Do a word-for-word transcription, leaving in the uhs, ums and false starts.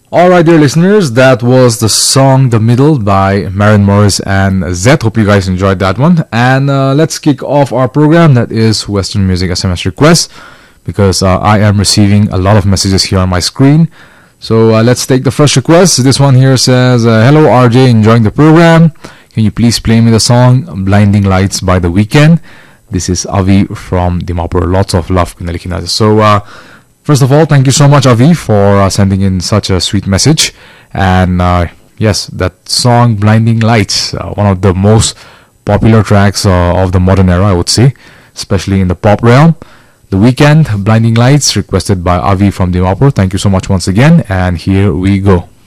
Alright, dear listeners, that was the song The Middle by Maren Morris and Zed. Hope you guys enjoyed that one. And uh, let's kick off our program, that is Western Music S M S Request, because uh, I am receiving a lot of messages here on my screen. So uh, let's take the first request. This one here says, uh, hello R J, enjoying the program. Can you please play me the song Blinding Lights by The Weeknd? This is Avi from Dimapur. Lots of love, Kunali. So, uh, first of all, thank you so much, Avi, for uh, sending in such a sweet message. And uh, yes, that song Blinding Lights, uh, one of the most popular tracks uh, of the modern era, I would say, especially in the pop realm. The Weeknd, Blinding Lights, requested by Avi from Dimapur. Thank you so much once again, and here we go.